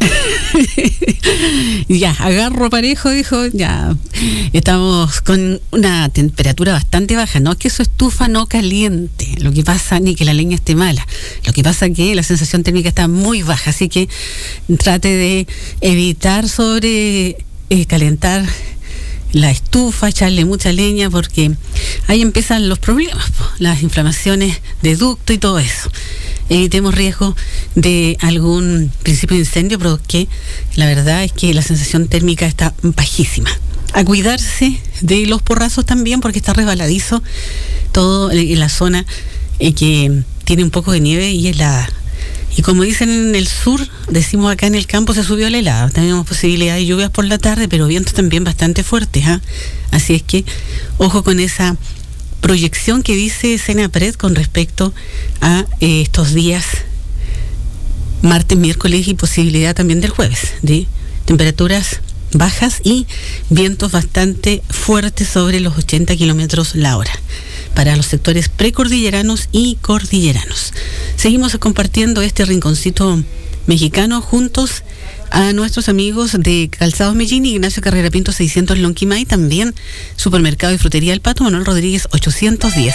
Ya, agarro parejo, dijo, ya. Estamos con una temperatura bastante baja. No es que su estufa no caliente, lo que pasa, ni que la leña esté mala. Lo que pasa es que la sensación térmica está muy baja, así que trate de evitar calentar la estufa, echarle mucha leña, porque ahí empiezan los problemas, las inflamaciones de ducto y todo eso. Evitemos riesgo de algún principio de incendio, porque la verdad es que la sensación térmica está bajísima. A cuidarse de los porrazos también, porque está resbaladizo todo en la zona que tiene un poco de nieve y helada. Y como dicen en el sur, decimos acá en el campo, se subió la helada. Tenemos posibilidad de lluvias por la tarde, pero vientos también bastante fuertes, ¿eh? Así es que ojo con esa proyección que dice Senapred con respecto a estos días, martes, miércoles y posibilidad también del jueves, de temperaturas bajas y vientos bastante fuertes sobre los 80 kilómetros la hora para los sectores precordilleranos y cordilleranos. Seguimos compartiendo este rinconcito mexicano juntos a nuestros amigos de Calzados Mellín, Ignacio Carrera Pinto 600 Lonquimay, también Supermercado y Frutería El Pato, Manuel Rodríguez 810.